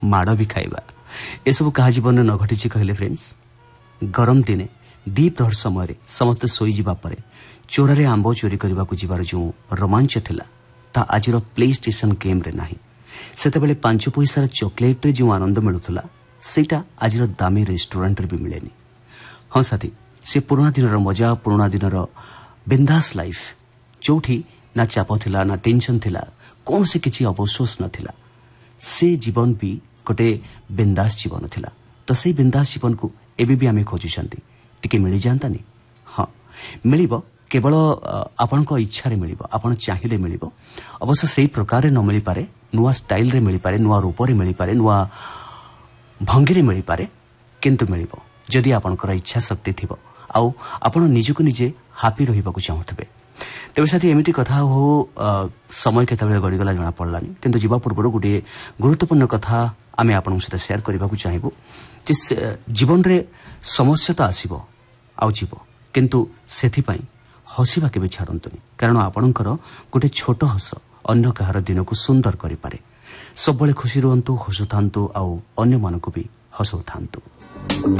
माड़ भी खाइबा एसबू क्या जीवन में न घटी कहले फ्रेंड्स गरम दिने दी प्रहर समय समस्ते शोई जावा परे चोरारे आंब चोरी करने को जीवार जो रोमांच थिला ता आजिर प्ले स्टेशन गेम रे नाही सेतेबेले 5 पैसार चॉकलेट रे जो आनंद मिलुथला सेटा आजिर दामी रेस्टोरेंट रे भी मिलेनी। हाँ साथी से पुराना दिन मजा पुराना दिन बिंदास लाइफ जोठी ना चाप थिला ना टेंशन थिला कौन से किसी अवशोष नथिला से जीवन भी गोटे बिंदास जीवन थिला। तो से बिंदास जीवन को एबी भी आमे खोजुछंती टिके मिली जानतानी। हाँ मिलिबो केवल आपण इच्छा रे मिलिबो आपण चाहिले मिलिबो अवश्य सही प्रकार न मिली पारे नुआ स्टाइल रे मिली पारे नुआ रूप रे मिली पारे नुआ भंगी रे मिली पारे किंतु मिलिबो जदि आपणकर इच्छा शक्ति थिबो आउ आपण निजको निजे हापी रहिबाकू चाहुथबे। तेबे साथी एमिति कथा हो समय केतबेले गडीगला जणा पड़लानी किंतु जीवा पूर्व गोटे गुरुत्वपूर्ण कथा आमे आपन सहित शेयर करबाकू चाहिबो जे जीवन रे समस्या तो आसीबो आउ जीवो किंतु सेथि पई हसिबा केबे छाडंतुनी कारण आपणकर गोटे छोट हस अन्य कहार दिन को सुंदर करि पारे। सबले खुशी रहंतु हसुथांतु आउ अन्य मानको भी हसुथांतु।